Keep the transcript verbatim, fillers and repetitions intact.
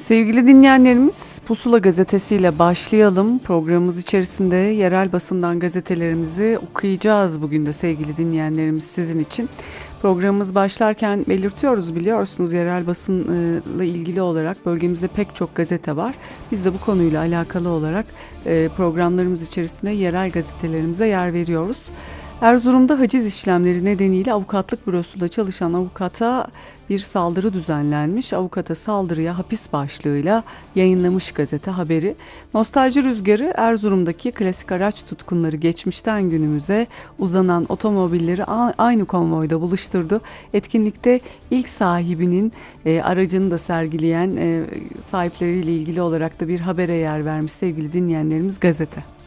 Sevgili dinleyenlerimiz, Pusula gazetesiyle başlayalım. Programımız içerisinde yerel basından gazetelerimizi okuyacağız bugün de sevgili dinleyenlerimiz sizin için. Programımız başlarken belirtiyoruz, biliyorsunuz yerel basınla ilgili olarak bölgemizde pek çok gazete var. Biz de bu konuyla alakalı olarak programlarımız içerisinde yerel gazetelerimize yer veriyoruz. Erzurum'da haciz işlemleri nedeniyle avukatlık bürosunda çalışan avukata bir saldırı düzenlenmiş. Avukata saldırıya hapis başlığıyla yayınlamış gazete haberi. Nostalji rüzgarı Erzurum'daki klasik araç tutkunları geçmişten günümüze uzanan otomobilleri aynı konvoyda buluşturdu. Etkinlikte ilk sahibinin e, aracını da sergileyen e, sahipleriyle ilgili olarak da bir habere yer vermiş sevgili dinleyenlerimiz gazete.